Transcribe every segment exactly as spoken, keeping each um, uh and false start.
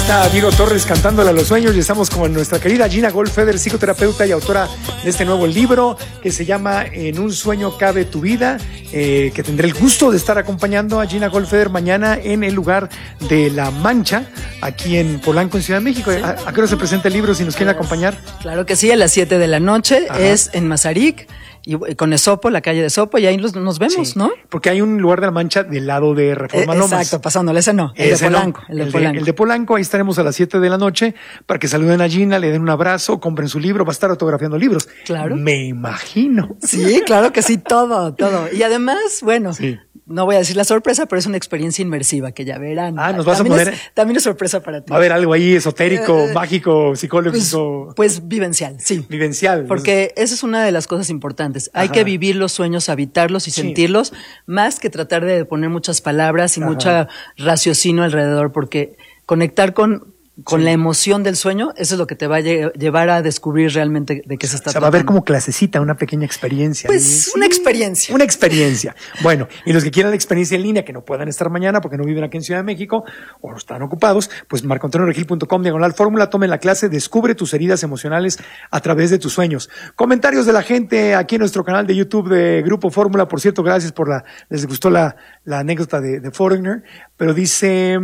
está Diego Torres cantándole a los sueños y estamos con nuestra querida Gina Goldfeder, psicoterapeuta y autora de este nuevo libro que se llama En un sueño cabe tu vida, eh, que tendré el gusto de estar acompañando a Gina Goldfeder mañana en el lugar de La Mancha, aquí en Polanco, en Ciudad de México. Sí. ¿A, ¿A qué hora se presenta el libro, si nos quieren acompañar? Claro que sí, a las siete de la noche. Ajá. Es en Mazarik, y con Esopo, la calle de Esopo, y ahí los, nos vemos, sí, ¿no? Porque hay un lugar de La Mancha del lado de Reforma eh, Lomas. Exacto, pasándole, ese no, el ese de Polanco. No, el, de el, Polanco. De, el de Polanco, ahí estaremos a las siete de la noche para que saluden a Gina, le den un abrazo, compren su libro, va a estar autografiando libros. Claro. Me imagino. Sí, claro que sí, todo, todo. Y además, bueno, sí. No voy a decir la sorpresa, pero es una experiencia inmersiva que ya verán. Ah, nos vas también a poner. Es, también es sorpresa para ti. Va a haber algo ahí esotérico, eh, mágico, psicológico. Pues, pues vivencial, sí. Vivencial. Porque esa es una de las cosas importantes. Ajá. Hay que vivir los sueños, habitarlos y sí. sentirlos, más que tratar de poner muchas palabras y Ajá. mucha raciocinio alrededor, porque conectar con Con sí. la emoción del sueño, eso es lo que te va a lle- llevar a descubrir realmente de qué se está tratando. O sea, va a haber como clasecita, una pequeña experiencia. Pues sí, una experiencia. Una experiencia. Bueno, y los que quieran la experiencia en línea, que no puedan estar mañana porque no viven aquí en Ciudad de México o están ocupados, pues marco antonio regil punto com, diagonal fórmula, tomen la clase, descubre tus heridas emocionales a través de tus sueños. Comentarios de la gente aquí en nuestro canal de YouTube de Grupo Fórmula. Por cierto, gracias por la, les gustó la, la anécdota de, de Foreigner, pero dice,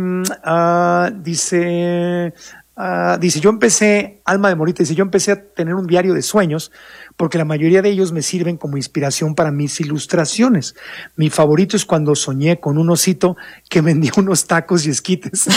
uh, dice, Uh, dice, yo empecé, Alma de Morita, dice, yo empecé a tener un diario de sueños porque la mayoría de ellos me sirven como inspiración para mis ilustraciones. Mi favorito es cuando soñé con un osito que vendía unos tacos y esquites.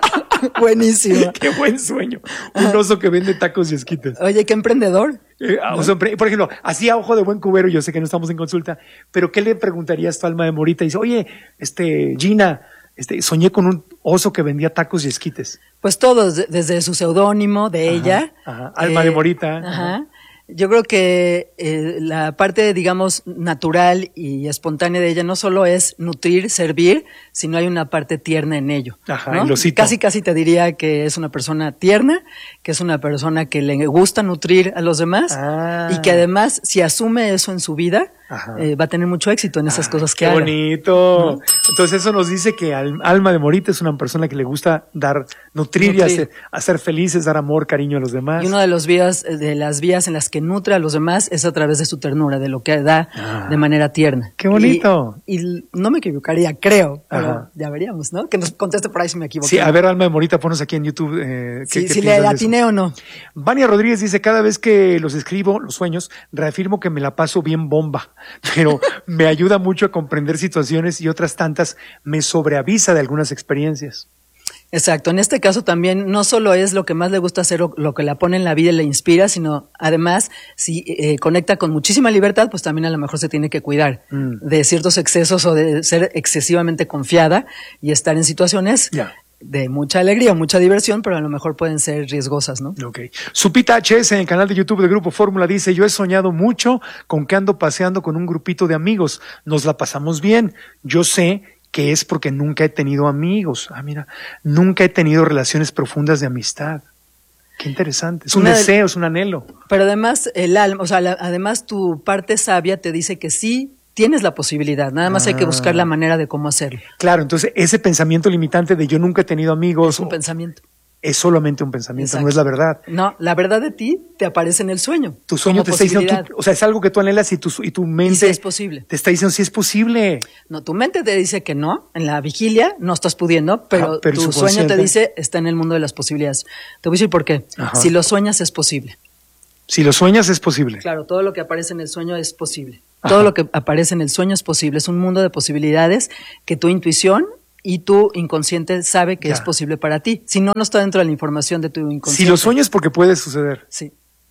Buenísimo. Qué buen sueño. Un oso que vende tacos y esquites. Oye, qué emprendedor. Eh, ¿no? O sea, por ejemplo, así a ojo de buen cubero, yo sé que no estamos en consulta, pero ¿qué le preguntarías a tu Alma de Morita? Dice, oye, este, Gina, Este, soñé con un oso que vendía tacos y esquites. Pues todos, desde su seudónimo de ajá, ella. Ajá. Alma eh, de Morita. Ajá. Ajá. Yo creo que eh, la parte, digamos, natural y espontánea de ella no solo es nutrir, servir, sino hay una parte tierna en ello. Ajá, ¿no? el osito. Casi, casi te diría que es una persona tierna, que es una persona que le gusta nutrir a los demás ah. y que además, si asume eso en su vida, eh, va a tener mucho éxito en esas ah, cosas que qué haga. ¡Qué bonito! ¿No? Entonces eso nos dice que al, Alma de Morita es una persona que le gusta dar, nutrir, nutrir. y hacer, hacer felices, dar amor, cariño a los demás. Y una de los vías, de las vías en las que nutre a los demás es a través de su ternura, de lo que da ah, de manera tierna. ¡Qué bonito! Y, y no me equivocaría, creo, pero Ajá. ya veríamos, ¿no? Que nos conteste por ahí si me equivoco. Sí, a ver, Alma de Morita, ponos aquí en YouTube. Eh, sí, ¿qué, si qué le atiné o no. Vania Rodríguez dice, cada vez que los escribo, los sueños, reafirmo que me la paso bien bomba, pero me ayuda mucho a comprender situaciones y otras tantas me sobreavisa de algunas experiencias. Exacto, en este caso también no solo es lo que más le gusta hacer o lo que la pone en la vida y le inspira, sino además si eh, conecta con muchísima libertad, pues también a lo mejor se tiene que cuidar mm. de ciertos excesos o de ser excesivamente confiada y estar en situaciones yeah. de mucha alegría o mucha diversión, pero a lo mejor pueden ser riesgosas, ¿no? Ok. Supita H S en el canal de YouTube de Grupo Fórmula dice, yo he soñado mucho con que ando paseando con un grupito de amigos, nos la pasamos bien, yo sé que es porque nunca he tenido amigos. Ah, mira, nunca he tenido relaciones profundas de amistad. Qué interesante. Es un Una deseo, de... es un anhelo. Pero además, el alma, o sea, la, además tu parte sabia te dice que sí tienes la posibilidad, nada más ah. hay que buscar la manera de cómo hacerlo. Claro, entonces ese pensamiento limitante de yo nunca he tenido amigos. Es un o... pensamiento. Es solamente un pensamiento, Exacto. no es la verdad. No, la verdad de ti te aparece en el sueño. Tu sueño te está diciendo, tú, o sea, es algo que tú anhelas y tu, y tu mente y si es posible. Te está diciendo si es posible. No, tu mente te dice que no, en la vigilia no estás pudiendo, pero, ah, pero tu sueño te dice está en el mundo de las posibilidades. Te voy a decir por qué. Ajá. Si lo sueñas es posible. Si lo sueñas es posible. Claro, todo lo que aparece en el sueño es posible. Ajá. Todo lo que aparece en el sueño es posible. Es un mundo de posibilidades que tu intuición y tu inconsciente sabe que ya. es posible para ti. Si no, no está dentro de la información de tu inconsciente. Si lo sueñas porque puede suceder. Sí.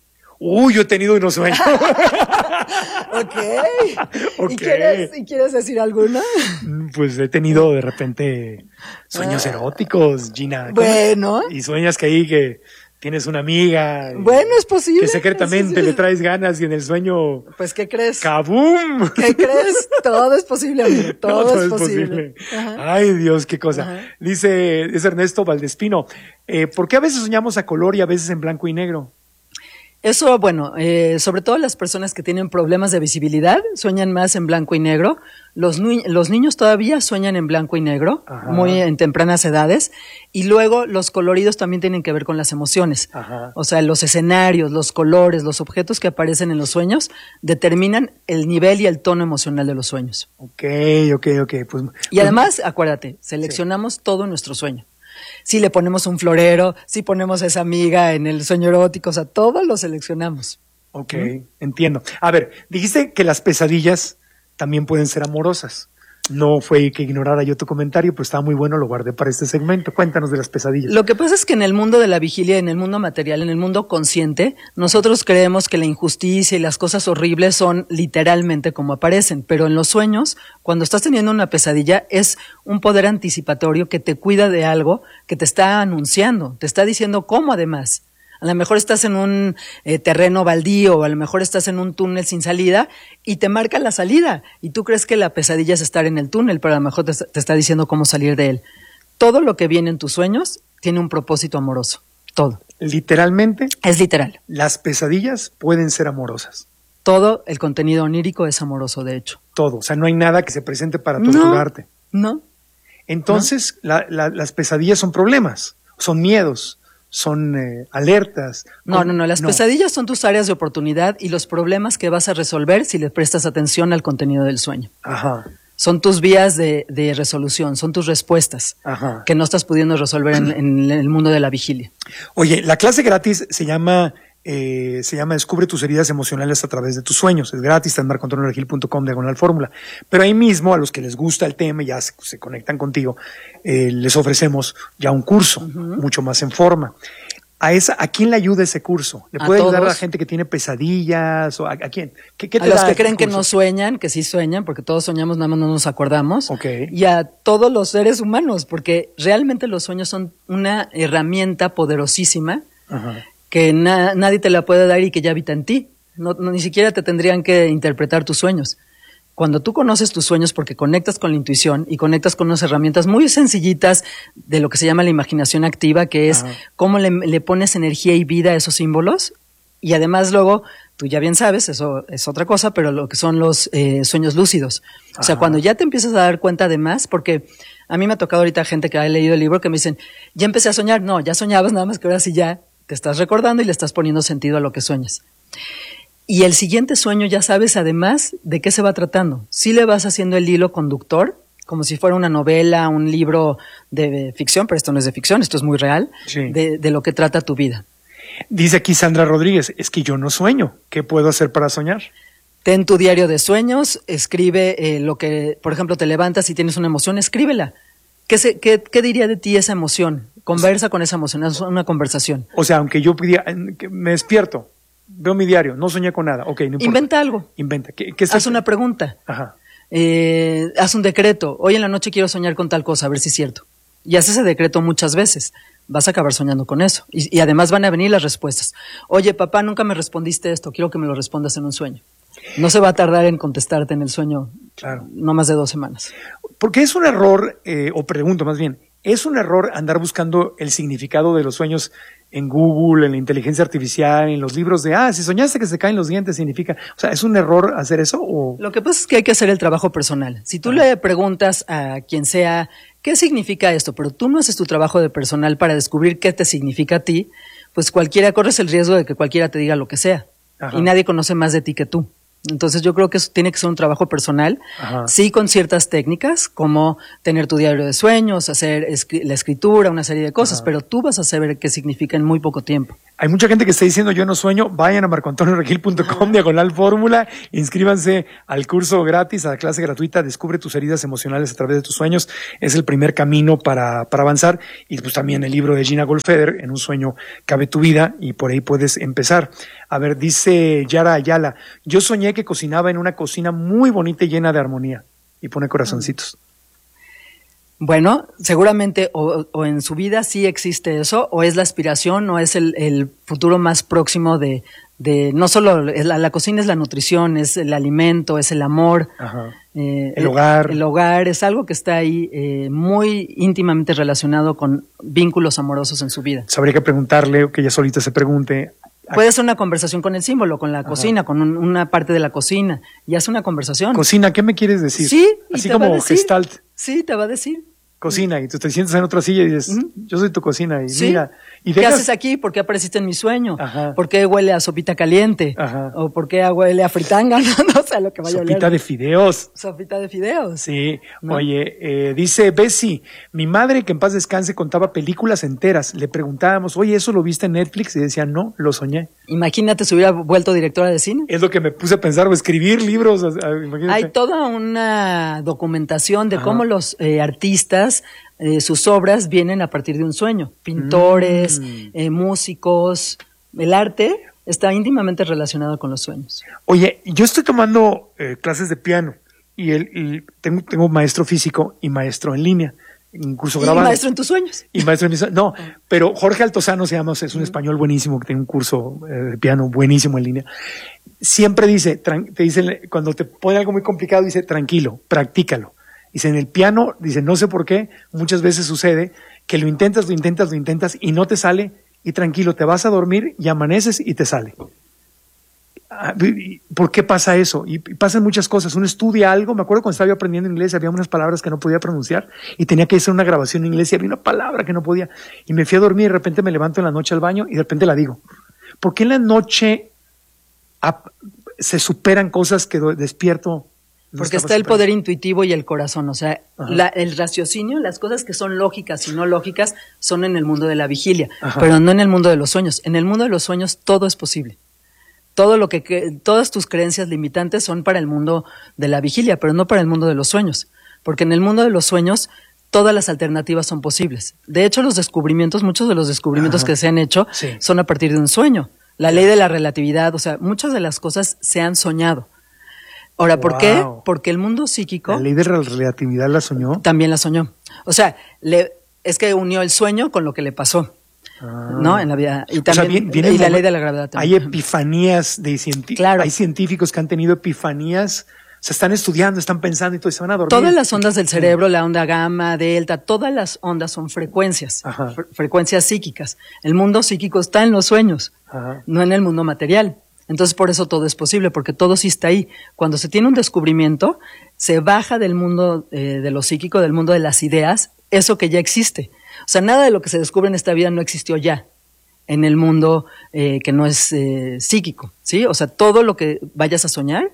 Uy, yo he tenido unos sueños. Okay. ok. ¿Y quieres, ¿Y quieres decir alguna? Pues he tenido de repente sueños ah. eróticos, Gina. Bueno. Y sueñas que ahí que tienes una amiga. Bueno, es posible. Que secretamente sí, sí. le traes ganas y en el sueño. Pues, ¿qué crees? ¡Kabum! ¿Qué crees? Todo es posible, amigo. Todo, no, todo es, es posible. posible. Ay, Dios, qué cosa. Ajá. Dice, es Ernesto Valdespino. Eh, ¿Por qué a veces soñamos a color y a veces en blanco y negro? Eso, bueno, eh, sobre todo las personas que tienen problemas de visibilidad sueñan más en blanco y negro. Los, ni- los niños todavía sueñan en blanco y negro, Ajá. muy en tempranas edades. Y luego los coloridos también tienen que ver con las emociones. Ajá. O sea, los escenarios, los colores, los objetos que aparecen en los sueños determinan el nivel y el tono emocional de los sueños. Ok, ok, ok. Pues, Y además, acuérdate, seleccionamos sí. todo nuestro sueño. Si le ponemos un florero, si ponemos a esa amiga en el sueño erótico, o sea, todo lo seleccionamos. Ok, ¿Mm? Entiendo. A ver, dijiste que las pesadillas también pueden ser amorosas. No fue que ignorara yo tu comentario, pero estaba muy bueno, lo guardé para este segmento. Cuéntanos de las pesadillas. Lo que pasa es que en el mundo de la vigilia, en el mundo material, en el mundo consciente, nosotros creemos que la injusticia y las cosas horribles son literalmente como aparecen, pero en los sueños, cuando estás teniendo una pesadilla, es un poder anticipatorio que te cuida de algo, que te está anunciando, te está diciendo cómo además. A lo mejor estás en un eh, terreno baldío, o a lo mejor estás en un túnel sin salida y te marca la salida. Y tú crees que la pesadilla es estar en el túnel, pero a lo mejor te, te está diciendo cómo salir de él. Todo lo que viene en tus sueños tiene un propósito amoroso. Todo. Literalmente. Es literal. Las pesadillas pueden ser amorosas. Todo el contenido onírico es amoroso, de hecho. Todo. O sea, no hay nada que se presente para torturarte. No. no Entonces, no. La, la, las pesadillas son problemas, son miedos. Son eh, alertas. No, no, no. Las no. pesadillas son tus áreas de oportunidad y los problemas que vas a resolver si le prestas atención al contenido del sueño. Ajá. Son tus vías de, de resolución, son tus respuestas. Ajá. Que no estás pudiendo resolver en, en el mundo de la vigilia. Oye, la clase gratis se llama eh, se llama Descubre tus heridas emocionales a través de tus sueños. Es gratis, está en marco antonio regil punto com diagonal fórmula. Pero ahí mismo, a los que les gusta el tema y ya se, se conectan contigo, eh, les ofrecemos ya un curso, uh-huh. mucho más en forma. ¿A, esa, ¿A quién le ayuda ese curso? ¿Le puede ayudar a la gente que tiene pesadillas? ¿O a, a quién? ¿Qué, qué te a los da que creen curso? Que no sueñan, que sí sueñan, porque todos soñamos, nada más no nos acordamos. Okay. Y a todos los seres humanos, porque realmente los sueños son una herramienta poderosísima. Ajá. Que na, nadie te la puede dar y que ya habita en ti. No, no, ni siquiera te tendrían que interpretar tus sueños. Cuando tú conoces tus sueños porque conectas con la intuición y conectas con unas herramientas muy sencillitas de lo que se llama la imaginación activa, que es Ajá. cómo le, le pones energía y vida a esos símbolos, y además luego, tú ya bien sabes, eso es otra cosa, pero lo que son los eh, sueños lúcidos. Ajá. O sea, cuando ya te empiezas a dar cuenta de más, porque a mí me ha tocado ahorita gente que ha leído el libro que me dicen, ya empecé a soñar. No, ya soñabas, nada más que ahora sí ya te estás recordando y le estás poniendo sentido a lo que sueñas. Y el siguiente sueño ya sabes además de qué se va tratando. Sí le vas haciendo el hilo conductor, como si fuera una novela, un libro de ficción, pero esto no es de ficción, esto es muy real, sí. de, de lo que trata tu vida. Dice aquí Sandra Rodríguez, es que yo no sueño. ¿Qué puedo hacer para soñar? Ten tu diario de sueños, escribe eh, lo que, por ejemplo, te levantas y tienes una emoción, escríbela. ¿Qué, se, qué, ¿Qué diría de ti esa emoción? Conversa con esa emoción, es una conversación. O sea, aunque yo pidiera, me despierto, veo mi diario, no soñé con nada. Okay, no importa. Inventa algo. Inventa. ¿Qué, qué haz una pregunta. Ajá. Eh, haz un decreto. Hoy en la noche quiero soñar con tal cosa, a ver si es cierto. Y haz ese decreto muchas veces. Vas a acabar soñando con eso. Y, y además van a venir las respuestas. Oye, papá, nunca me respondiste esto. Quiero que me lo respondas en un sueño. No se va a tardar en contestarte en el sueño. Claro. No más de dos semanas. Porque es un error, eh, o pregunto más bien, ¿es un error andar buscando el significado de los sueños en Google, en la inteligencia artificial, en los libros de, ah, si soñaste que se caen los dientes, significa, o sea, ¿es un error hacer eso? O... Lo que pasa es que hay que hacer el trabajo personal. Si tú ah. le preguntas a quien sea, ¿qué significa esto? Pero tú no haces tu trabajo de personal para descubrir qué te significa a ti, pues cualquiera, corres el riesgo de que cualquiera te diga lo que sea. Ajá. Y nadie conoce más de ti que tú. Entonces yo creo que eso tiene que ser un trabajo personal, Ajá. sí con ciertas técnicas, como tener tu diario de sueños, hacer escri- la escritura, una serie de cosas, Ajá. pero tú vas a saber qué significa en muy poco tiempo. Hay mucha gente que está diciendo yo no sueño, vayan a marco antonio regil punto com, diagonal fórmula, inscríbanse al curso gratis, a la clase gratuita, Descubre tus heridas emocionales a través de tus sueños, es el primer camino para, para avanzar, y pues también el libro de Gina Goldfeder, En un sueño cabe tu vida, y por ahí puedes empezar. A ver, dice Yara Ayala, yo soñé que cocinaba en una cocina muy bonita y llena de armonía, y pone corazoncitos. Bueno, seguramente o, o en su vida sí existe eso, o es la aspiración, o es el, el futuro más próximo de, de no solo la, la cocina es la nutrición, es el alimento, es el amor, Ajá. Eh, el hogar. El, el hogar es algo que está ahí eh, muy íntimamente relacionado con vínculos amorosos en su vida. Habría que preguntarle, que ella solita se pregunte, Puede ser una conversación con el símbolo, con la Ajá. cocina, con un, una parte de la cocina, y hace una conversación. Cocina, ¿qué me quieres decir? Sí, así como Gestalt. Sí, te va a decir. Cocina, y tú te sientas en otra silla y dices, uh-huh. yo soy tu cocina, y ¿Sí? mira. Y ¿Qué dejas... haces aquí? ¿Por qué apareciste en mi sueño? Ajá. ¿Por qué huele a sopita caliente? Ajá. ¿O por qué huele a fritanga? No sé lo que vaya sopita a oler. Sopita de fideos. Sopita de fideos. Sí. ¿No? Oye, eh, dice Bessie, mi madre, que en paz descanse, contaba películas enteras. Le preguntábamos, oye, ¿eso lo viste en Netflix? Y decía, no, lo soñé. Imagínate si hubiera vuelto directora de cine. Es lo que me puse a pensar, o escribir libros. Imagínate. Hay toda una documentación de Ajá. cómo los eh, artistas... Eh, sus obras vienen a partir de un sueño. Pintores, mm. eh, músicos, el arte está íntimamente relacionado con los sueños. Oye, yo estoy tomando eh, clases de piano y, el, y tengo, tengo maestro físico y maestro en línea, un curso y grabado. Y maestro en tus sueños. Y maestro en mis sueños. No, pero Jorge Altozano se llama, es un mm. español buenísimo que tiene un curso eh, de piano buenísimo en línea. Siempre dice, te dice, cuando te pone algo muy complicado, dice, tranquilo, practícalo. Dice, en el piano, dice, no sé por qué, muchas veces sucede que lo intentas, lo intentas, lo intentas y no te sale, y tranquilo, te vas a dormir y amaneces y te sale. ¿Por qué pasa eso? Y pasan muchas cosas. Uno estudia algo, me acuerdo cuando estaba yo aprendiendo inglés, había unas palabras que no podía pronunciar y tenía que hacer una grabación en inglés y había una palabra que no podía. Y me fui a dormir y de repente me levanto en la noche al baño y de repente la digo. ¿Por qué en la noche se superan cosas que despierto? No Porque está el poder intuitivo y el corazón, o sea, la, el raciocinio, las cosas que son lógicas y no lógicas son en el mundo de la vigilia, Ajá. pero no en el mundo de los sueños. En el mundo de los sueños todo es posible. Todo lo que, que todas tus creencias limitantes son para el mundo de la vigilia, pero no para el mundo de los sueños, porque en el mundo de los sueños todas las alternativas son posibles. De hecho, los descubrimientos, muchos de los descubrimientos Ajá. que se han hecho sí. son a partir de un sueño. La ley de la relatividad, o sea, muchas de las cosas se han soñado. Ahora, ¿por wow. qué? Porque el mundo psíquico... ¿La ley de la relatividad la soñó? También la soñó. O sea, le, es que unió el sueño con lo que le pasó, ah. ¿no? En la vida. Y también, o sea, viene, viene y la ley de la gravedad también. Hay epifanías de científicos. Claro. Hay científicos que han tenido epifanías, se están estudiando, están pensando y todo, y se van a dormir. Todas las ondas del cerebro, la onda gamma, delta, todas las ondas son frecuencias, fre- frecuencias psíquicas. El mundo psíquico está en los sueños, Ajá. no en el mundo material. Entonces, por eso todo es posible, porque todo sí está ahí. Cuando se tiene un descubrimiento, se baja del mundo eh, de lo psíquico, del mundo de las ideas, eso que ya existe. O sea, nada de lo que se descubre en esta vida no existió ya en el mundo eh, que no es eh, psíquico, ¿sí? O sea, todo lo que vayas a soñar,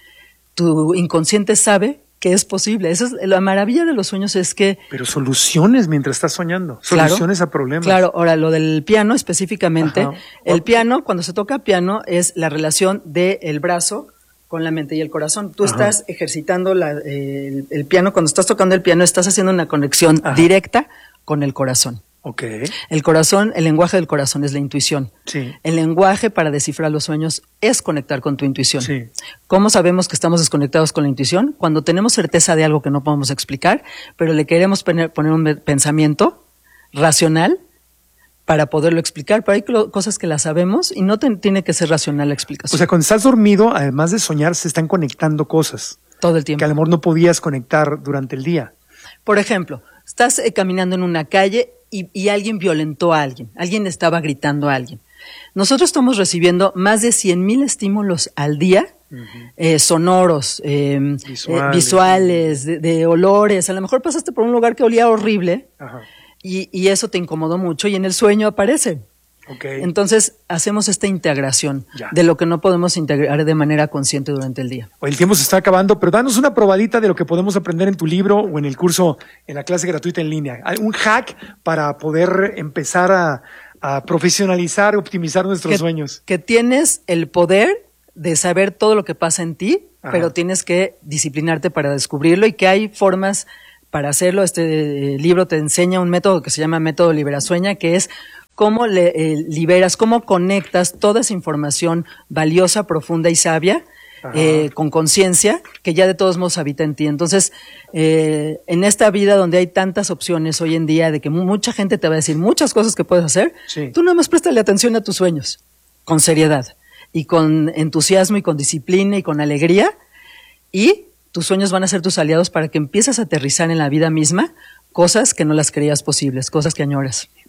tu inconsciente sabe que es posible. Esa es la maravilla de los sueños, es que... Pero soluciones mientras estás soñando, soluciones claro, a problemas. Claro, ahora lo del piano específicamente, Ajá. el piano, cuando se toca piano, es la relación del brazo con la mente y el corazón. Tú Ajá. estás ejercitando la, eh, el, el piano, cuando estás tocando el piano, estás haciendo una conexión Ajá. directa con el corazón. Okay. El corazón, el lenguaje del corazón es la intuición. Sí. El lenguaje para descifrar los sueños es conectar con tu intuición. Sí. ¿Cómo sabemos que estamos desconectados con la intuición? Cuando tenemos certeza de algo que no podemos explicar, pero le queremos poner, poner un pensamiento racional para poderlo explicar. Pero hay cosas que las sabemos y no te, tiene que ser racional la explicación. O sea, cuando estás dormido, además de soñar, se están conectando cosas. Todo el tiempo. Que a lo mejor no podías conectar durante el día. Por ejemplo, estás eh, caminando en una calle y, y alguien violentó a alguien. Alguien estaba gritando a alguien. Nosotros estamos recibiendo más de cien mil estímulos al día, uh-huh. eh, sonoros, eh, visuales, eh, visuales de, de olores. A lo mejor pasaste por un lugar que olía horrible uh-huh. y, y eso te incomodó mucho y en el sueño aparece. Okay. Entonces hacemos esta integración ya. de lo que no podemos integrar de manera consciente durante el día. El tiempo se está acabando, pero danos una probadita de lo que podemos aprender en tu libro o en el curso, en la clase gratuita en línea. Un hack para poder empezar a, a profesionalizar, optimizar nuestros que, sueños. Que tienes el poder de saber todo lo que pasa en ti, Ajá. pero tienes que disciplinarte para descubrirlo y que hay formas para hacerlo. Este eh, libro te enseña un método que se llama método Liberasueña, que es cómo le, eh, liberas, cómo conectas toda esa información valiosa, profunda y sabia, eh, con conciencia, que ya de todos modos habita en ti. Entonces, eh, en esta vida donde hay tantas opciones hoy en día, de que mucha gente te va a decir muchas cosas que puedes hacer, sí. tú nada más préstale atención a tus sueños, con seriedad, y con entusiasmo, y con disciplina, y con alegría, y tus sueños van a ser tus aliados para que empieces a aterrizar en la vida misma cosas que no las creías posibles, cosas que añoras.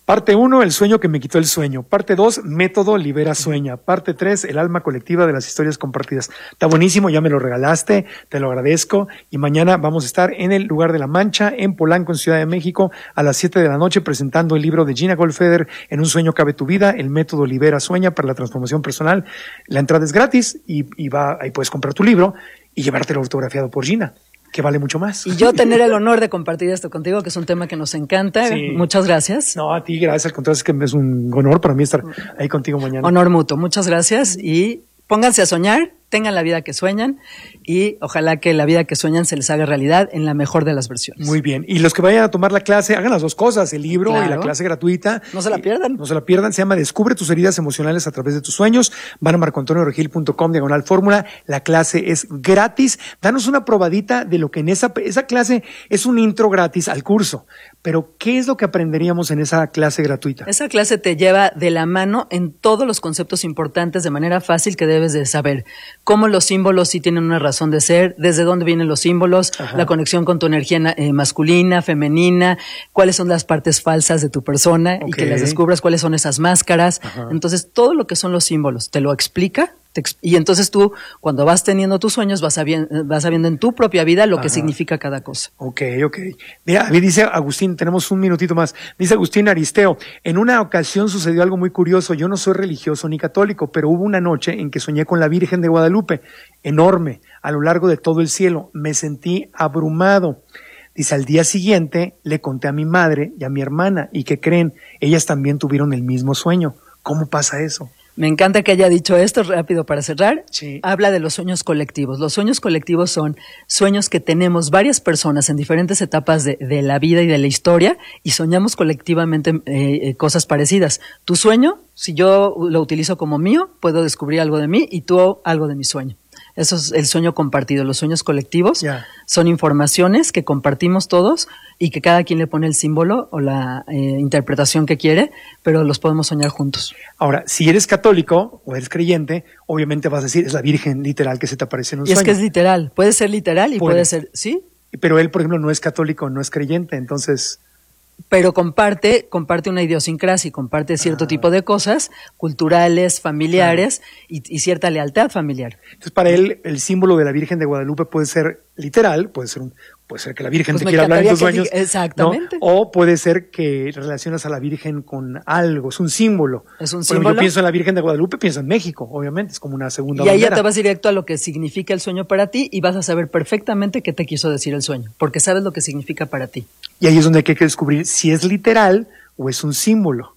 Parte uno, el sueño que me quitó el sueño. Parte dos, método libera sueña. Parte tres, el alma colectiva de las historias compartidas. Está buenísimo, ya me lo regalaste, te lo agradezco. Y mañana vamos a estar en el Lugar de la Mancha, en Polanco, en Ciudad de México, a las siete de la noche, presentando el libro de Gina Goldfeder, En un sueño cabe tu vida, el método libera sueña para la transformación personal. La entrada es gratis y, y va, ahí puedes comprar tu libro y llevártelo autografiado por Gina, que vale mucho más. Y yo tener el honor de compartir esto contigo, que es un tema que nos encanta. Sí. Muchas gracias. No, a ti, gracias. Al contrario, es que es un honor para mí estar ahí contigo mañana. Honor mutuo. Muchas gracias y pónganse a soñar, tengan la vida que sueñan y ojalá que la vida que sueñan se les haga realidad en la mejor de las versiones. Muy bien. Y los que vayan a tomar la clase, hagan las dos cosas, el libro claro. y la clase gratuita. No se la pierdan. No se la pierdan. Se llama Descubre tus heridas emocionales a través de tus sueños. Van a marco antonio regil punto com diagonal fórmula. La clase es gratis. Danos una probadita de lo que en esa, esa clase es un intro gratis al curso. Pero, ¿qué es lo que aprenderíamos en esa clase gratuita? Esa clase te lleva de la mano en todos los conceptos importantes de manera fácil que debes de saber. Cómo los símbolos sí tienen una razón de ser, desde dónde vienen los símbolos, Ajá. la conexión con tu energía eh, masculina, femenina, cuáles son las partes falsas de tu persona okay. y que las descubras cuáles son esas máscaras. Ajá. Entonces, todo lo que son los símbolos te lo explica. Y entonces tú, cuando vas teniendo tus sueños, vas sabiendo, vas sabiendo en tu propia vida lo Ajá. que significa cada cosa. Ok, ok. Mira, a mí dice Agustín, tenemos un minutito más. Dice Agustín Aristeo, en una ocasión sucedió algo muy curioso. Yo no soy religioso ni católico, pero hubo una noche en que soñé con la Virgen de Guadalupe, enorme, a lo largo de todo el cielo. Me sentí abrumado. Dice, al día siguiente le conté a mi madre y a mi hermana, ¿y qué creen? Ellas también tuvieron el mismo sueño. ¿Cómo pasa eso? Me encanta que haya dicho esto rápido para cerrar. Sí. Habla de los sueños colectivos. Los sueños colectivos son sueños que tenemos varias personas en diferentes etapas de, de la vida y de la historia y soñamos colectivamente eh, cosas parecidas. Tu sueño, si yo lo utilizo como mío, puedo descubrir algo de mí y tú algo de mi sueño. Eso es el sueño compartido. Los sueños colectivos yeah. son informaciones que compartimos todos y que cada quien le pone el símbolo o la eh, interpretación que quiere, pero los podemos soñar juntos. Ahora, si eres católico o eres creyente, obviamente vas a decir, es la Virgen literal que se te aparece en un y sueño. Y es que es literal. Puede ser literal y puede, puede ser, ¿sí? Pero él, por ejemplo, no es católico, no es creyente, entonces... Pero comparte, comparte una idiosincrasia y comparte cierto ah. tipo de cosas culturales, familiares ah. y, y cierta lealtad familiar. Entonces, para él, el símbolo de la Virgen de Guadalupe puede ser literal, puede ser un, puede ser que la Virgen pues te quiera hablar en tus sueños. Diga, exactamente. ¿no? O puede ser que relacionas a la Virgen con algo, es un símbolo. Es un Por símbolo. Ejemplo, yo pienso en la Virgen de Guadalupe, pienso en México, obviamente, es como una segunda Y ahí bandera. ya te vas directo a lo que significa el sueño para ti y vas a saber perfectamente qué te quiso decir el sueño, porque sabes lo que significa para ti. Y ahí es donde hay que descubrir si es literal o es un símbolo.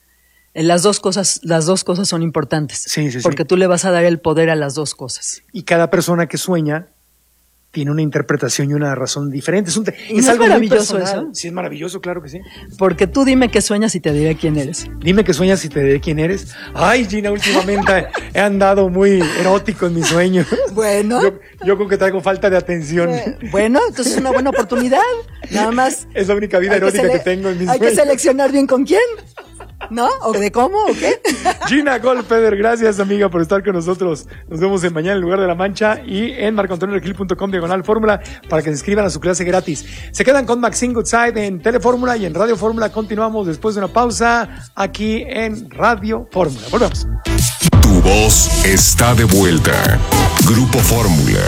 Las dos cosas, las dos cosas son importantes. Sí, sí, porque sí. tú le vas a dar el poder a las dos cosas. Y cada persona que sueña tiene una interpretación y una razón diferente. Es, un, ¿Y es no algo es maravilloso muy eso? Sí, es maravilloso, claro que sí. Porque tú dime qué sueñas y te diré quién eres. Dime qué sueñas y te diré quién eres. Ay, Gina, últimamente he andado muy erótico en mis sueños. Bueno. Yo, yo creo que traigo falta de atención. Eh, bueno, entonces es una buena oportunidad. Nada más. Es la única vida erótica que, que tengo en mis hay sueños. Hay que seleccionar bien con quién. ¿No? ¿O de cómo? ¿O qué? Gina Goldfeder, gracias amiga por estar con nosotros. Nos vemos en Mañana en el Lugar de la Mancha y en marco antonio regil punto com diagonal fórmula para que se inscriban a su clase gratis. Se quedan con Maxine Goodside en Telefórmula y en Radio Fórmula. Continuamos después de una pausa aquí en Radio Fórmula. Volvemos. Tu voz está de vuelta. Grupo Fórmula.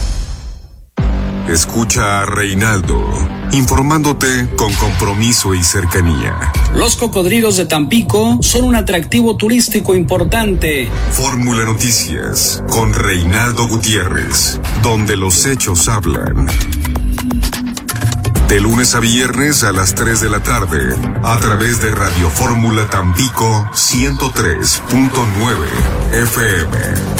Escucha a Reinaldo, informándote con compromiso y cercanía. Los cocodrilos de Tampico son un atractivo turístico importante. Fórmula Noticias, con Reinaldo Gutiérrez, donde los hechos hablan. De lunes a viernes a las tres de la tarde, a través de Radio Fórmula Tampico ciento tres punto nueve F M.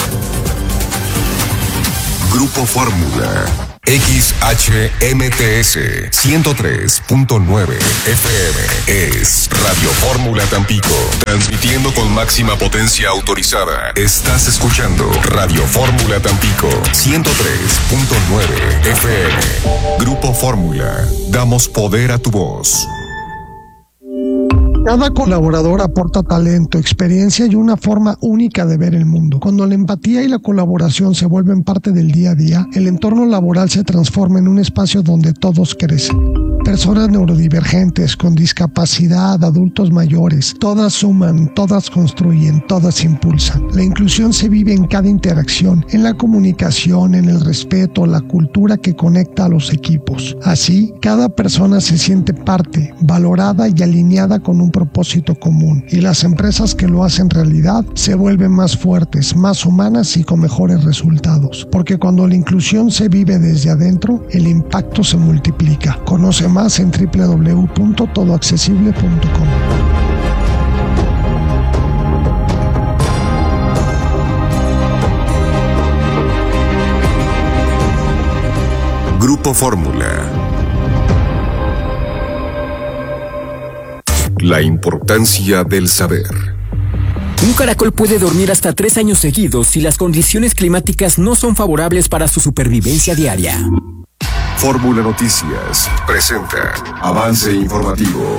Grupo Fórmula. X H M T S ciento tres punto nueve F M es Radio Fórmula Tampico, transmitiendo con máxima potencia autorizada. Estás escuchando Radio Fórmula Tampico ciento tres punto nueve F M. Grupo Fórmula, damos poder a tu voz. Cada colaborador aporta talento, experiencia y una forma única de ver el mundo. Cuando la empatía y la colaboración se vuelven parte del día a día, el entorno laboral se transforma en un espacio donde todos crecen. Personas neurodivergentes, con discapacidad, adultos mayores, todas suman, todas construyen, todas impulsan. La inclusión se vive en cada interacción, en la comunicación, en el respeto, la cultura que conecta a los equipos. Así, cada persona se siente parte, valorada y alineada con un propósito común. Y las empresas que lo hacen realidad se vuelven más fuertes, más humanas y con mejores resultados. Porque cuando la inclusión se vive desde adentro, el impacto se multiplica. Conoce más en doble u doble u doble u punto todo accesible punto com. Grupo Fórmula. La importancia del saber. Un caracol puede dormir hasta tres años seguidos si las condiciones climáticas no son favorables para su supervivencia diaria. Fórmula Noticias presenta avance informativo.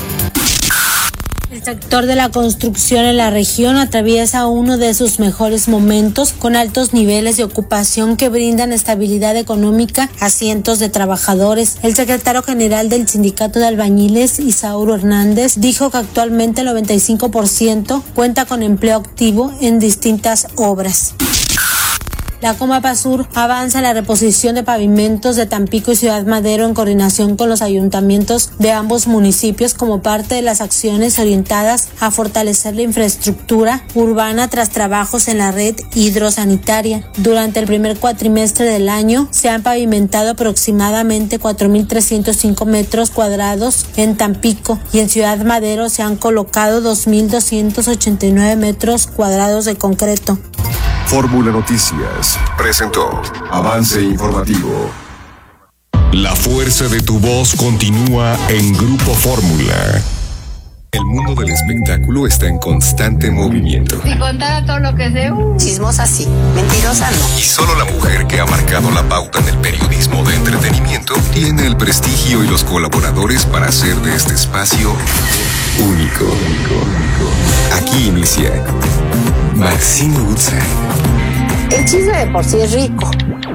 El sector de la construcción en la región atraviesa uno de sus mejores momentos, con altos niveles de ocupación que brindan estabilidad económica a cientos de trabajadores. El secretario general del Sindicato de Albañiles, Isauro Hernández, dijo que actualmente el noventa y cinco por ciento cuenta con empleo activo en distintas obras. La Comapasur avanza en la reposición de pavimentos de Tampico y Ciudad Madero en coordinación con los ayuntamientos de ambos municipios como parte de las acciones orientadas a fortalecer la infraestructura urbana tras trabajos en la red hidrosanitaria. Durante el primer cuatrimestre del año se han pavimentado aproximadamente cuatro mil trescientos cinco metros cuadrados en Tampico y en Ciudad Madero se han colocado dos mil doscientos ochenta y nueve metros cuadrados de concreto. Fórmula Noticias presentó avance informativo. La fuerza de tu voz continúa en Grupo Fórmula. El mundo del espectáculo está en constante movimiento. Si contara todo lo que sé, uh. Chismosa sí, mentirosa no. Y solo la mujer que ha marcado la pauta en el periodismo de entretenimiento tiene el prestigio y los colaboradores para hacer de este espacio único. Aquí inicia Maxine Woodside. El chisme de por sí es rico.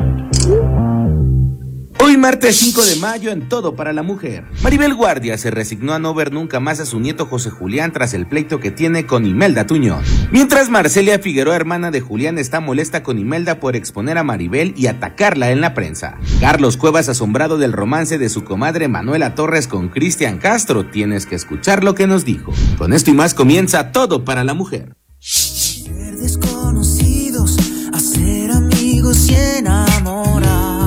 Hoy martes cinco de mayo en Todo para la Mujer. Maribel Guardia se resignó a no ver nunca más a su nieto José Julián tras el pleito que tiene con Imelda Tuñón. Mientras Marcelia Figueroa, hermana de Julián, está molesta con Imelda por exponer a Maribel y atacarla en la prensa. Carlos Cuevas, asombrado del romance de su comadre Manuela Torres con Cristian Castro. Tienes que escuchar lo que nos dijo. Con esto y más comienza Todo para la Mujer. Ser desconocidos, hacer amigos y enamorados.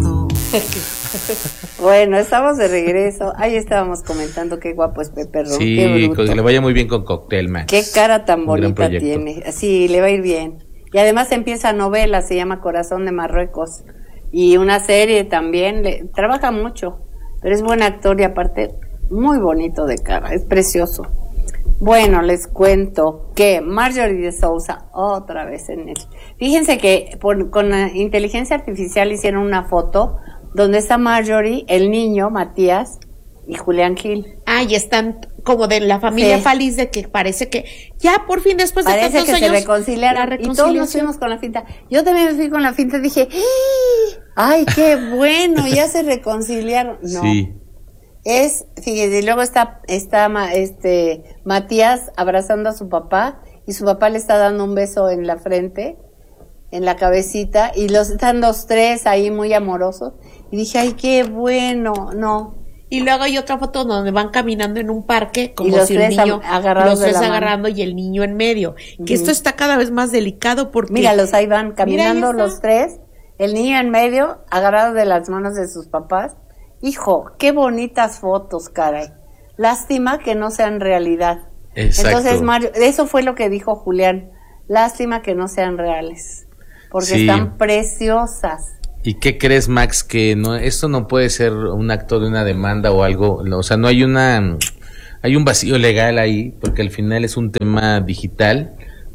Bueno, estamos de regreso. Ahí estábamos comentando qué guapo es Pepe Ron. Sí, que le vaya muy bien con Cocktail Max. Qué cara tan bonita tiene. Sí, le va a ir bien. Y además empieza novela, se llama Corazón de Marruecos. Y una serie también. Le, trabaja mucho, pero es buen actor y aparte muy bonito de cara. Es precioso. Bueno, les cuento que Marjorie de Sousa, otra vez en él. Fíjense que por, con la inteligencia artificial hicieron una foto donde está Marjorie, el niño, Matías y Julián Gil. Ah, y están como de la familia sí. Feliz, de que parece que ya por fin después de parece tantos que años se reconciliaron y todos nos fuimos con la finta. Yo también me fui con la finta y dije, ¡ay, qué bueno! Ya se reconciliaron. No. Sí. Es, fíjate, y luego está, está este Matías abrazando a su papá y su papá le está dando un beso en la frente, en la cabecita, y los están los tres ahí muy amorosos. Y dije, ay, qué bueno, no. Y luego hay otra foto donde van caminando en un parque, como y los si tres el niño, agarrados los tres de la agarrando mano. Y el niño en medio. Uh-huh. Que esto está cada vez más delicado porque... Míralos, ahí van caminando los tres, el niño en medio, agarrado de las manos de sus papás. Hijo, qué bonitas fotos, caray. Lástima que no sean realidad. Exacto. Entonces, Mario, eso fue lo que dijo Julián. Lástima que no sean reales, porque sí. Están preciosas. ¿Y qué crees, Max? Que no, esto no puede ser un acto de una demanda o algo. O sea, no hay una, hay un vacío legal ahí, porque al final es un tema digital.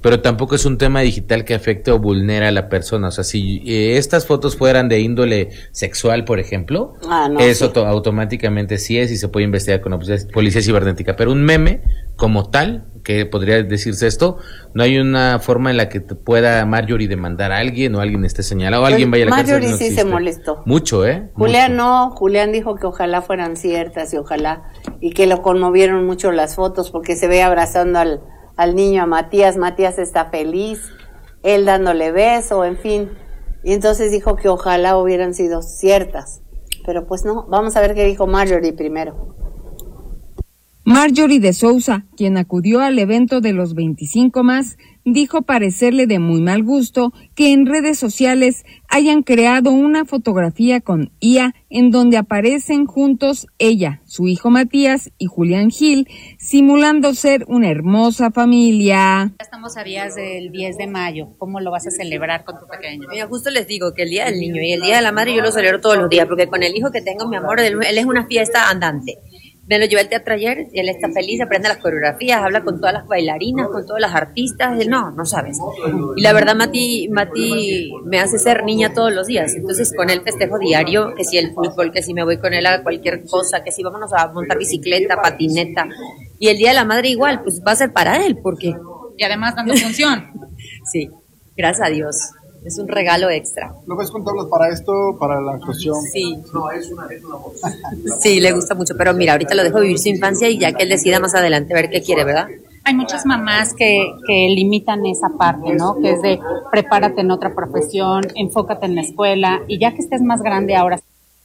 pero tampoco es un tema digital que afecte o vulnera a la persona. O sea, si eh, estas fotos fueran de índole sexual, por ejemplo, ah, no, eso sí. to- automáticamente sí es y se puede investigar con la policía, policía cibernética. Pero un meme como tal, que podría decirse esto, no hay una forma en la que te pueda Marjorie demandar a alguien o alguien esté señalado o alguien vaya a la cárcel. Marjorie No sí existe. se molestó. Mucho, ¿eh? Julián Mucho. no, Julián dijo que ojalá fueran ciertas y ojalá, y que lo conmovieron mucho las fotos porque se ve abrazando al, al niño, a Matías, Matías está feliz, él dándole beso, en fin, y entonces dijo que ojalá hubieran sido ciertas, pero pues no, vamos a ver qué dijo Marjorie primero. Marjorie de Sousa, quien acudió al evento de los veinticinco más, dijo parecerle de muy mal gusto que en redes sociales hayan creado una fotografía con I A en donde aparecen juntos ella, su hijo Matías y Julián Gil, simulando ser una hermosa familia. Estamos a días del diez de mayo, ¿cómo lo vas a celebrar con tu pequeño? Mira, justo les digo que el Día del Niño y el Día de la Madre yo lo celebro todos los días, porque con el hijo que tengo, mi amor, él, él es una fiesta andante. Me lo llevé al teatro ayer y él está feliz, aprende las coreografías, habla con todas las bailarinas, con todas las artistas. Él, no, no sabes. Y la verdad, Mati, Mati me hace ser niña todos los días. Entonces, con él festejo diario, que si el fútbol, que si me voy con él a cualquier cosa, que si vámonos a montar bicicleta, patineta. Y el Día de la Madre igual, pues va a ser para él, porque... Y además dando función. Sí, gracias a Dios. Es un regalo extra. ¿No ves con tablas para esto, para la actuación? Sí. No, es una, es una voz. Sí, le gusta mucho, pero mira, ahorita lo dejo vivir su infancia y ya que él decida más adelante ver qué quiere, ¿verdad? Hay muchas mamás que, que limitan esa parte, ¿no? Que es de prepárate en otra profesión, enfócate en la escuela y ya que estés más grande ahora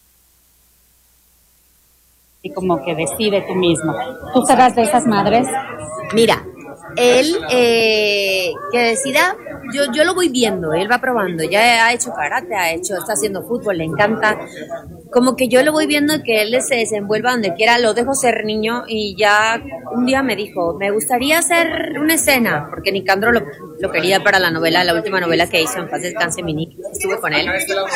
y como que decide tú mismo. ¿Tú serás de esas madres? Mira, él eh, que decida, yo yo lo voy viendo, él va probando, ya ha hecho karate, ha hecho, está haciendo fútbol, le encanta, como que yo lo voy viendo que él se desenvuelva donde quiera, lo dejo ser niño y ya un día me dijo, me gustaría hacer una escena, porque Nicandro lo, lo quería para la novela, la última novela que hizo, En paz descanse mi Nick, estuve con él,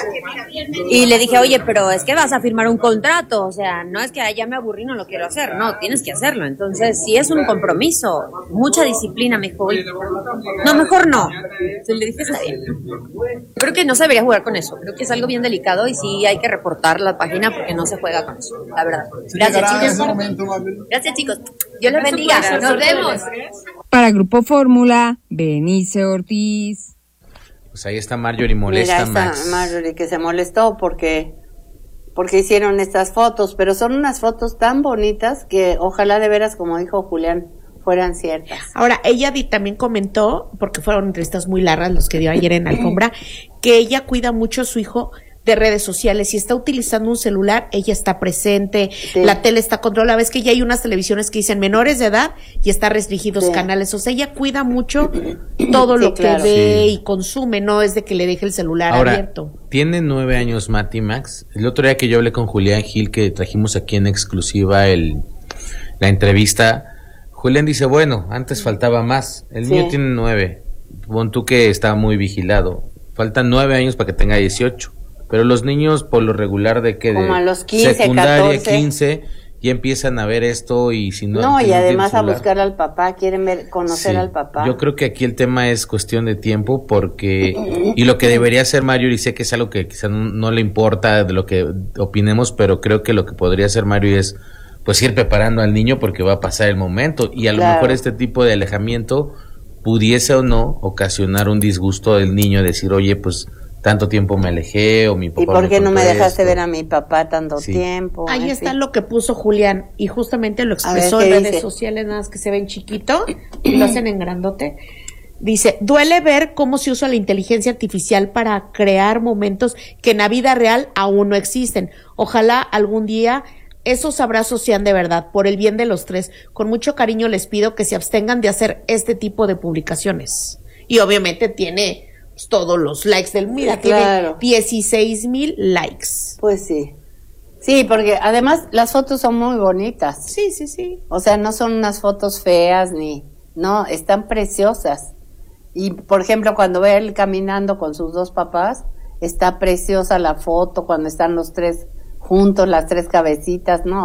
y le dije, oye, pero es que vas a firmar un contrato, o sea, no es que ah, ya me aburrí, no lo quiero hacer, no, tienes que hacerlo, entonces sí es un compromiso, mucha disciplina, me dijo, no, mejor no. Entonces le dije, está bien. Creo que no se debería jugar con eso, creo que es algo bien delicado y sí hay que reportar la página porque no se juega con eso, la verdad. Gracias, chicos. Gracias, chicos. Dios les bendiga. Nos vemos. Para Grupo Fórmula, Benice Ortiz. Pues ahí está Marjorie molesta. Mira, Max. está Marjorie que se molestó porque porque hicieron estas fotos, pero son unas fotos tan bonitas que ojalá de veras, como dijo Julián, fueran ciertas. Ahora, ella di- también comentó, porque fueron entrevistas muy largas los que dio ayer en Alfombra, que ella cuida mucho a su hijo de redes sociales. Si está utilizando un celular, ella está presente, Sí. la tele está controlada. Ves que ya hay unas televisiones que dicen menores de edad y está restringidos Sí. canales. O sea, ella cuida mucho todo Sí, lo claro. que ve Sí. y consume, no es de que le deje el celular Ahora, abierto. tiene nueve años Mati Max. El otro día que yo hablé con Julián Gil, que trajimos aquí en exclusiva el la entrevista, Julián dice, bueno, antes faltaba más. El Sí. niño tiene nueve. Pon tú que está muy vigilado. Faltan nueve años para que tenga dieciocho. Pero los niños, por lo regular, de que Como de a los quince, secundaria, catorce. quince, ya empiezan a ver esto y si no... No, si y tienen además a celular. buscar al papá, quieren ver, conocer Sí. al papá. Yo creo que aquí el tema es cuestión de tiempo porque, y lo que debería hacer Mario, y sé que es algo que quizá no, no le importa de lo que opinemos, pero creo que lo que podría hacer Mario es pues ir preparando al niño porque va a pasar el momento y a lo Claro. mejor este tipo de alejamiento pudiese o no ocasionar un disgusto del niño, decir, oye, pues tanto tiempo me alejé o mi papá ¿Y por qué no me contó dejaste esto. ver a mi papá tanto Sí. tiempo? Ahí En está fin. lo que puso Julián y justamente lo expresó ver, en ¿qué redes dice? sociales, nada más que se ven chiquito y lo hacen en grandote. Dice, duele ver cómo se usa la inteligencia artificial para crear momentos que en la vida real aún no existen. Ojalá algún día esos abrazos sean de verdad, por el bien de los tres. Con mucho cariño les pido que se abstengan de hacer este tipo de publicaciones. Y obviamente tiene pues, todos los likes del mira, Sí, claro. tiene dieciséis mil likes. Pues sí. Sí, porque además las fotos son muy bonitas. Sí, sí, sí. O sea, no son unas fotos feas ni... No, están preciosas. Y, por ejemplo, cuando ve él caminando con sus dos papás, está preciosa la foto cuando están los tres juntos, las tres cabecitas, no.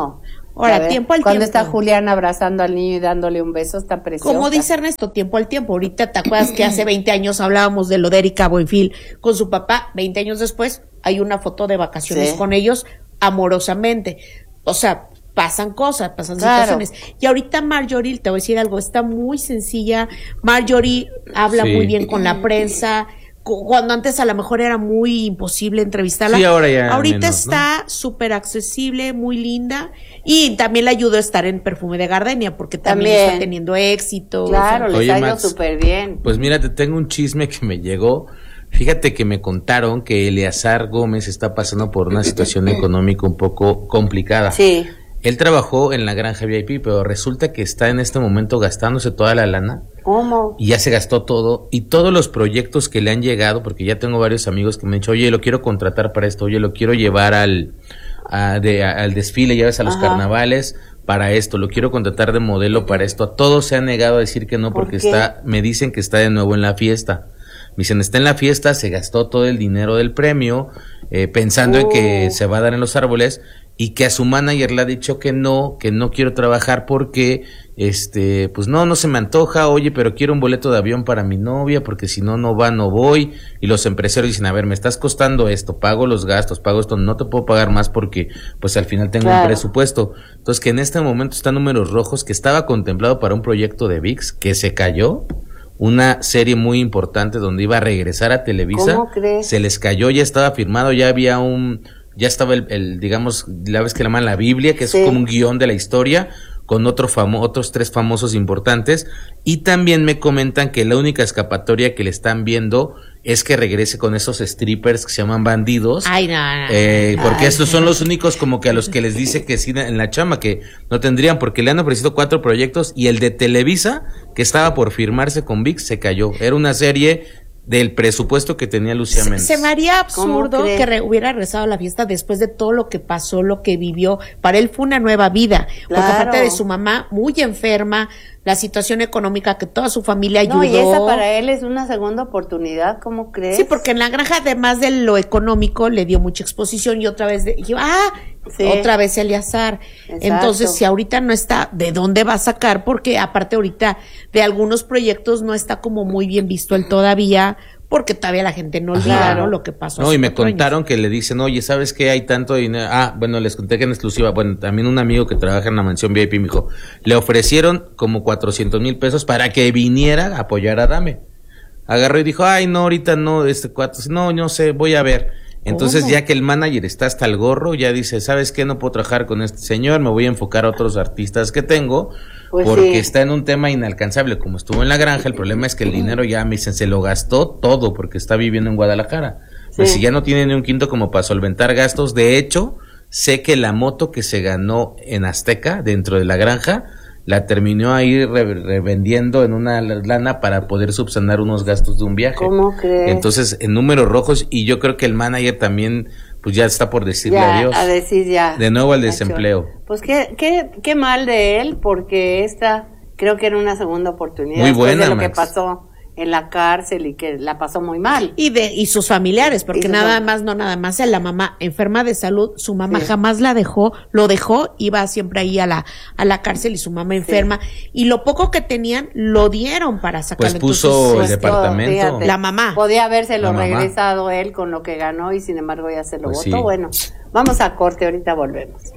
Ahora, tiempo al Cuando tiempo. está Julián abrazando al niño y dándole un beso, está precioso. Como dice Ernesto, tiempo al tiempo. Ahorita te acuerdas que hace veinte años hablábamos de lo de Erika Buenfil con su papá. veinte años después hay una foto de vacaciones Sí. con ellos amorosamente. O sea, pasan cosas, pasan Claro. situaciones. Y ahorita Marjorie, te voy a decir algo, está muy sencilla. Marjorie habla Sí. muy bien con la prensa. Cu- Cuando antes a lo mejor era muy imposible entrevistarla. Sí, ahora ya Ahorita menos, ¿no? está súper accesible, muy linda. Y también le ayudó a estar en Perfume de Gardenia, porque también, También. está teniendo éxito. Claro, O sea, les Oye, ha ido Max. súper bien. Pues mira, te tengo un chisme que me llegó. Fíjate que me contaron que Eleazar Gómez está pasando por una situación económica un poco complicada. Sí. Él trabajó en la granja V I P, pero resulta que está en este momento gastándose toda la lana ¿Cómo? y ya se gastó todo. Y todos los proyectos que le han llegado, porque ya tengo varios amigos que me han dicho, oye, lo quiero contratar para esto, oye, lo quiero llevar al, a- de- a- al desfile, ya ves, a los Ajá. carnavales para esto, lo quiero contratar de modelo para esto. A todos se han negado a decir que no ¿Por porque qué? está, me dicen que está de nuevo en la fiesta. Me dicen, está en la fiesta, se gastó todo el dinero del premio, eh, pensando en que Oh. se va a dar en los árboles, y que a su manager le ha dicho que no, que no quiero trabajar porque, este, pues no, no se me antoja, oye, pero quiero un boleto de avión para mi novia, porque si no, no va, no voy. Y los empresarios dicen, a ver, me estás costando esto, pago los gastos, pago esto, no te puedo pagar más porque, pues al final tengo Claro. un presupuesto. Entonces, que en este momento están números rojos, que estaba contemplado para un proyecto de V I X, que se cayó. Una serie muy importante donde iba a regresar a Televisa. ¿Cómo crees? Se les cayó, ya estaba firmado, ya había un, ya estaba el, el digamos, la vez que le llaman la Biblia, que es Sí. como un guión de la historia, con otro famo, otros tres famosos importantes, y también me comentan que la única escapatoria que le están viendo es que regrese con esos strippers que se llaman bandidos. Ay, no, no. Eh, porque Ay, estos son los únicos como que a los que les dice que sí en la chamba, que no tendrían, porque le han ofrecido cuatro proyectos y el de Televisa, que estaba por firmarse con V I X, se cayó. Era una serie del presupuesto que tenía Lucía Se, Méndez. se me haría absurdo ¿Cómo cree? que re- hubiera regresado a la fiesta después de todo lo que pasó, lo que vivió. Para él fue una nueva vida. Porque Claro. aparte de su mamá muy enferma, la situación económica que toda su familia ayudó. No, y esa para él es una segunda oportunidad, ¿cómo crees? Sí, porque en la granja, además de lo económico, le dio mucha exposición y otra vez de- dije, ah, Sí. otra vez Eleazar. Exacto. Entonces, si ahorita no está, ¿de dónde va a sacar? Porque aparte ahorita de algunos proyectos no está como muy bien visto él todavía, porque todavía la gente no olvida, Claro. ¿no? Lo que pasó. No, hace y me cuatro años. contaron que le dicen, oye, ¿sabes qué? Hay tanto dinero. Ah, bueno, les conté que en exclusiva, bueno, también un amigo que trabaja en la mansión V I P me dijo, le ofrecieron como cuatrocientos mil pesos para que viniera a apoyar a Dame. Agarró y dijo, ay, no, ahorita no, este cuatro, no, no sé, voy a ver. Entonces, ¿Cómo? ya que el manager está hasta el gorro, ya dice, ¿sabes qué? No puedo trabajar con este señor, me voy a enfocar a otros artistas que tengo, Pues porque sí. está en un tema inalcanzable. Como estuvo en la granja, el problema es que el dinero ya, me dicen, se lo gastó todo, porque está viviendo en Guadalajara. Pues Sí. si ya no tiene ni un quinto como para solventar gastos, de hecho, sé que la moto que se ganó en Azteca, dentro de la granja, la terminó ahí re- revendiendo en una lana para poder subsanar unos gastos de un viaje. ¿Cómo crees? Entonces, en números rojos, y yo creo que el manager también, pues ya está por decirle Ya, adiós. a decir ya. De nuevo al Nacho. desempleo. Pues qué, qué, qué mal de él, porque esta creo que era una segunda oportunidad. Muy después buena, de lo que Max. pasó en la cárcel y que la pasó muy mal. Y de y sus familiares, porque Y sus nada fam- más, no nada más, la mamá enferma de salud, su mamá Sí. jamás la dejó, lo dejó, iba siempre ahí a la a la cárcel y su mamá enferma, y lo poco que tenían lo dieron para sacarlo. Pues puso Entonces, el Pues departamento. todo, fíjate. La mamá. Podía habérselo La mamá. regresado él con lo que ganó y sin embargo ya se lo Pues votó. sí. Bueno, vamos a corte, ahorita volvemos.